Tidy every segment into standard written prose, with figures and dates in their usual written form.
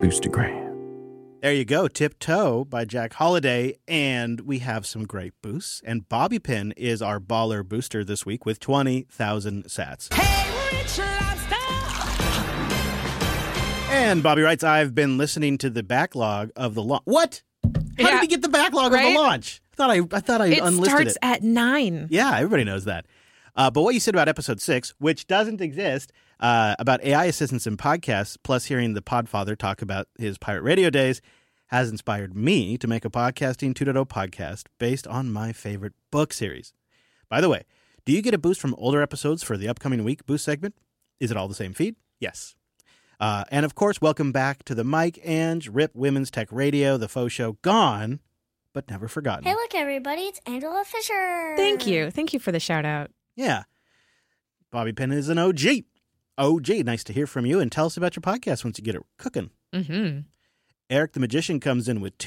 Boostergram. There you go, Tiptoe by Jack Holiday, and we have some great boosts. And Bobby Pin is our baller booster this week with 20,000 sats. Hey, Rich Lobster! And Bobby writes, I've been listening to the backlog of the launch. What? How did he get the backlog of the launch? I thought I unlisted it. It starts at 9. Yeah, everybody knows that. But what you said about episode 6, which doesn't exist, about AI assistants in podcasts, plus hearing the Podfather talk about his pirate radio days, has inspired me to make a Podcasting 2.0 podcast based on my favorite book series. By the way, do you get a boost from older episodes for the upcoming week boost segment? Is it all the same feed? Yes. And of course, welcome back to the Mike and Rip Women's Tech Radio, the faux show, gone, but never forgotten. Hey, look, everybody, it's Angela Fisher. Thank you. Thank you for the shout out. Yeah. Bobby Pin is an OG. OG, nice to hear from you. And tell us about your podcast once you get it cooking. Mm-hmm. Eric the Magician comes in with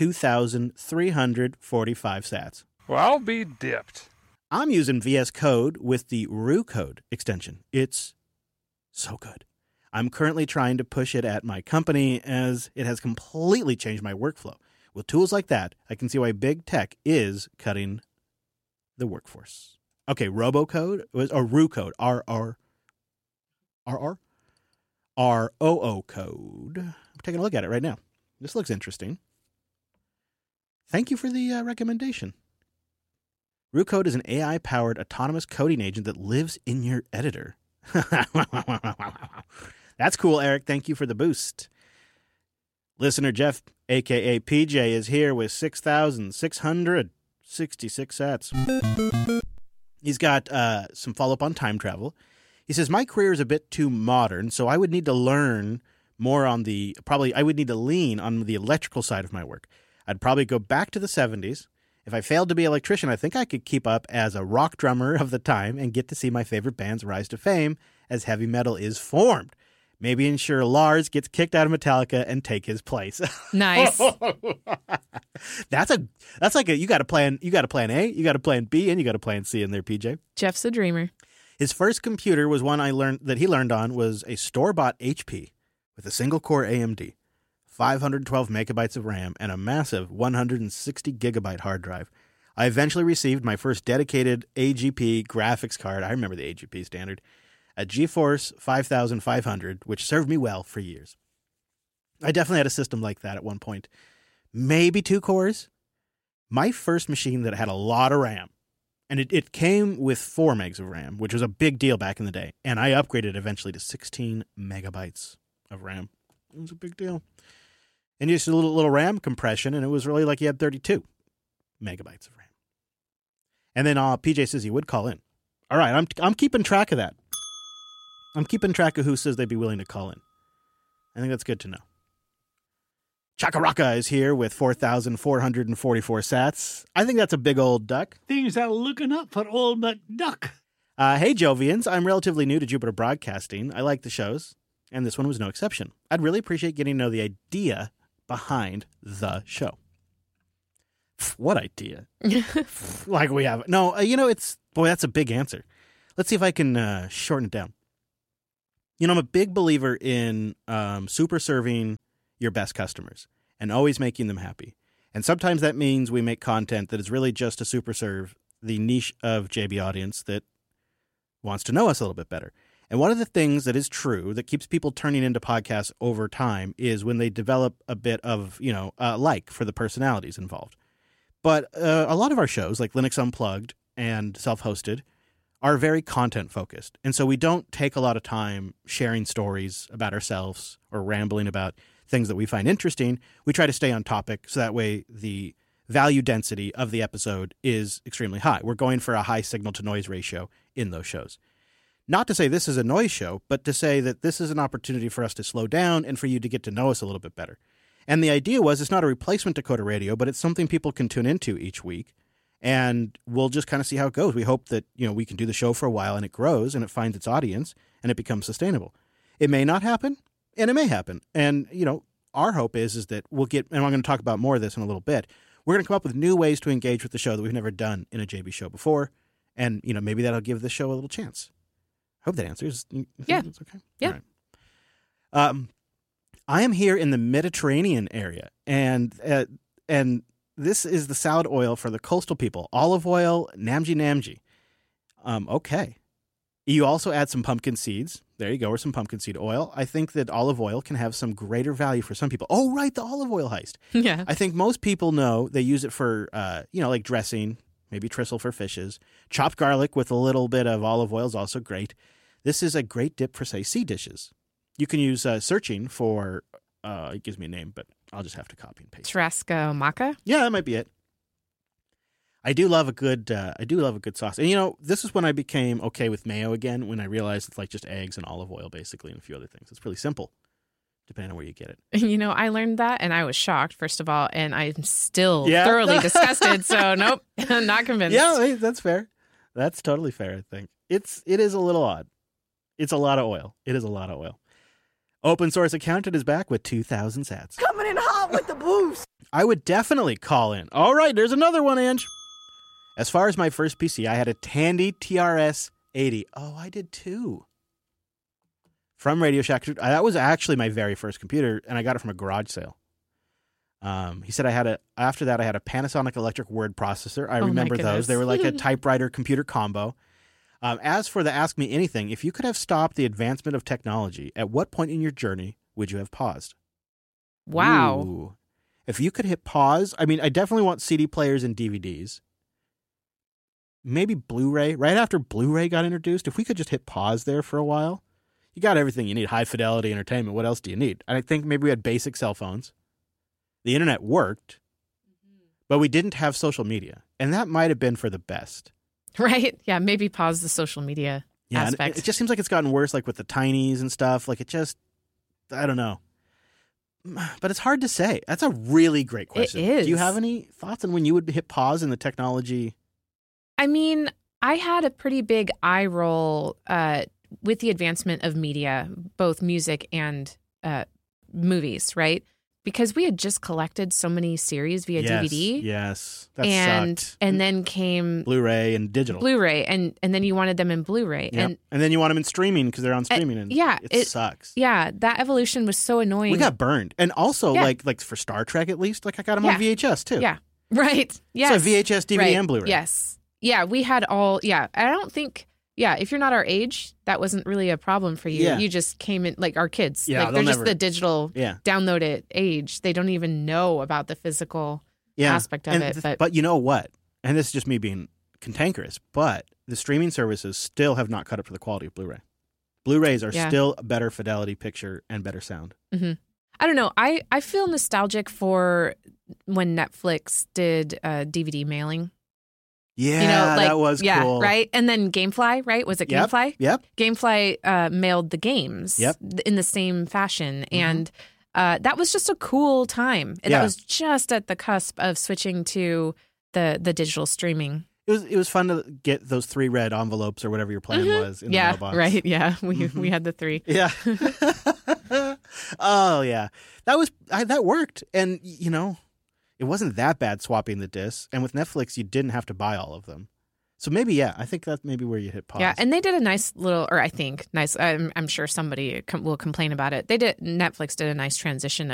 2,345 sats. Well, I'll be dipped. I'm using VS Code with the Rue Code extension. It's so good. I'm currently trying to push it at my company as it has completely changed my workflow. With tools like that, I can see why big tech is cutting the workforce. Okay, Robocode or Rue Code, ROO code. I'm taking a look at it right now. This looks interesting. Thank you for the recommendation. Rue Code is an AI-powered autonomous coding agent that lives in your editor. That's cool, Eric. Thank you for the boost. Listener Jeff, a.k.a. PJ, is here with 6,666 sats. He's got some follow-up on time travel. He says, my career is a bit too modern, so I would need to learn more on I would need to lean on the electrical side of my work. I'd probably go back to the 70s. If I failed to be an electrician, I think I could keep up as a rock drummer of the time and get to see my favorite bands rise to fame as heavy metal is formed. Maybe ensure Lars gets kicked out of Metallica and take his place. Nice. That's like you got a plan. You got a plan A, you got a plan B, and you got a plan C in there, PJ. Jeff's a dreamer. His first computer was one he learned on was a store-bought HP with a single-core AMD, 512 megabytes of RAM, and a massive 160 gigabyte hard drive. I eventually received my first dedicated AGP graphics card. I remember the AGP standard. A GeForce 5500, which served me well for years. I definitely had a system like that at one point. Maybe 2 cores. My first machine that had a lot of RAM, and it came with 4 megs of RAM, which was a big deal back in the day. And I upgraded eventually to 16 megabytes of RAM. It was a big deal. And you used a little RAM compression, and it was really like you had 32 megabytes of RAM. And then PJ says he would call in. All right, I'm keeping track of that. I'm keeping track of who says they'd be willing to call in. I think that's good to know. Chakaraka is here with 4,444 sats. I think that's a big old duck. Things are looking up for old McDuck. Hey, Jovians. I'm relatively new to Jupiter Broadcasting. I like the shows, and this one was no exception. I'd really appreciate getting to know the idea behind the show. What idea? Like we have. No, that's a big answer. Let's see if I can shorten it down. I'm a big believer in super serving your best customers and always making them happy. And sometimes that means we make content that is really just to super serve the niche of JB audience that wants to know us a little bit better. And one of the things that is true that keeps people turning into podcasts over time is when they develop a bit of, like for the personalities involved. But a lot of our shows, like Linux Unplugged and Self-Hosted, are very content-focused. And so we don't take a lot of time sharing stories about ourselves or rambling about things that we find interesting. We try to stay on topic so that way the value density of the episode is extremely high. We're going for a high signal-to-noise ratio in those shows. Not to say this is a noise show, but to say that this is an opportunity for us to slow down and for you to get to know us a little bit better. And the idea was it's not a replacement to Coda Radio, but it's something people can tune into each week. And we'll just kind of see how it goes. We hope that, we can do the show for a while and it grows and it finds its audience and it becomes sustainable. It may not happen and it may happen. And, our hope is that we'll get, and I'm going to talk about more of this in a little bit. We're going to come up with new ways to engage with the show that we've never done in a JB show before. And, maybe that'll give the show a little chance. I hope that answers. Yeah. It's okay. Yeah. All right. I am here in the Mediterranean area, and this is the salad oil for the coastal people. Olive oil, namji. Okay. You also add some pumpkin seeds. There you go, or some pumpkin seed oil. I think that olive oil can have some greater value for some people. Oh, right, the olive oil heist. Yeah. I think most people know they use it for, like dressing, maybe tristle for fishes. Chopped garlic with a little bit of olive oil is also great. This is a great dip for, say, sea dishes. You can use searching for, it gives me a name, but I'll just have to copy and paste. Tarasca maca. Yeah, that might be it. I do love a good sauce. And this is when I became okay with mayo again, when I realized it's like just eggs and olive oil basically and a few other things. It's really simple, depending on where you get it. I learned that and I was shocked, first of all, and I'm still thoroughly disgusted. So nope, not convinced. Yeah, hey, that's fair. That's totally fair, I think. It is a little odd. It's a lot of oil. It is a lot of oil. Open Source Accountant is back with 2,000 sats. Coming in hot with the boost. I would definitely call in. All right, there's another one, Ange. As far as my first PC, I had a Tandy TRS 80. Oh, I did too. From Radio Shack. That was actually my very first computer, and I got it from a garage sale. He said after that I had a Panasonic electric word processor. I remember those. They were like a typewriter computer combo. As for the Ask Me Anything, if you could have stopped the advancement of technology, at what point in your journey would you have paused? Wow. Ooh. If you could hit pause, I definitely want CD players and DVDs. Maybe Blu-ray. Right after Blu-ray got introduced, if we could just hit pause there for a while, you got everything you need. High fidelity entertainment. What else do you need? And I think maybe we had basic cell phones. The internet worked, but we didn't have social media. And that might have been for the best. Right? Yeah, maybe pause the social media aspect. It just seems like it's gotten worse, like with the tinies and stuff. Like I don't know. But it's hard to say. That's a really great question. It is. Do you have any thoughts on when you would hit pause in the technology? I had a pretty big eye roll with the advancement of media, both music and movies, right? Because we had just collected so many series via DVD. Yes, that sucked. And then came Blu-ray and digital. Blu-ray, and then you wanted them in Blu-ray. Yep. And then you want them in streaming because they're on streaming. And it sucks. Yeah, that evolution was so annoying. We got burned. And also, like for Star Trek at least, like I got them on VHS too. Yeah, right. Yes. So VHS, DVD, and Blu-ray. Yes. Yeah, we had all, I don't think, if you're not our age, that wasn't really a problem for you. Yeah. You just came in, like our kids. Yeah, like, they're just the digital download it age. They don't even know about the physical aspect of it. But you know what? And this is just me being cantankerous, but the streaming services still have not caught up to the quality of Blu-ray. Blu-rays are still a better fidelity picture and better sound. Mm-hmm. I don't know. I feel nostalgic for when Netflix did DVD mailing. Yeah, that was cool. Yeah, right? And then Gamefly, right? Was it Gamefly? Yep. Gamefly mailed the games in the same fashion. Mm-hmm. And that was just a cool time. And that was just at the cusp of switching to the digital streaming. It was fun to get those 3 red envelopes or whatever your plan was in the mailbox. Right. Yeah, we had the 3. Yeah. Oh yeah, that worked, and it wasn't that bad swapping the discs. And with Netflix, you didn't have to buy all of them. So maybe I think that's maybe where you hit pause. Yeah, and they did a nice little, or I think nice. I'm sure somebody will complain about it. Netflix did a nice transition